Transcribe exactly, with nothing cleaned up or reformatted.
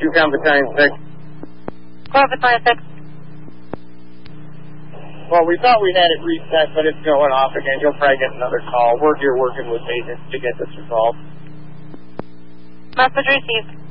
two Combat Battalion six. Combat Battalion six. Well, we thought we had it reset, but it's going off again. You'll probably get another call. We're here working with agents to get this resolved. Message received.